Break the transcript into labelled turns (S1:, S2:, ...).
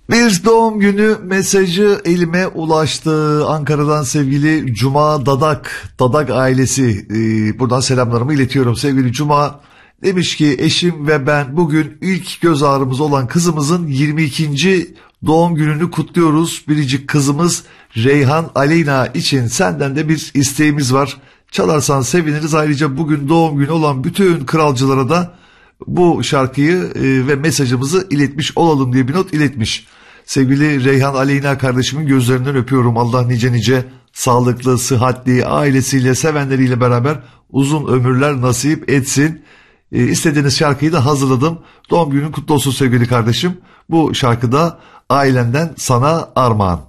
S1: Bir doğum günü mesajı elime ulaştı. Ankara'dan sevgili Cuma Dadak, Dadak ailesi. Buradan selamlarımı iletiyorum sevgili Cuma. Demiş ki eşim ve ben bugün ilk göz ağrımız olan kızımızın 22. doğum gününü kutluyoruz. Biricik kızımız Reyhan Aleyna için senden de bir isteğimiz var. Çalarsan seviniriz. Ayrıca bugün doğum günü olan bütün kralcılara da bu şarkıyı ve mesajımızı iletmiş olalım diye bir not iletmiş. Sevgili Reyhan Aleyna kardeşimin gözlerinden öpüyorum. Allah nice nice sağlıklı, sıhhatli, ailesiyle, sevenleriyle beraber uzun ömürler nasip etsin. İstediğiniz şarkıyı da hazırladım. Doğum günün kutlu olsun sevgili kardeşim. Bu şarkıda ailenden sana armağan.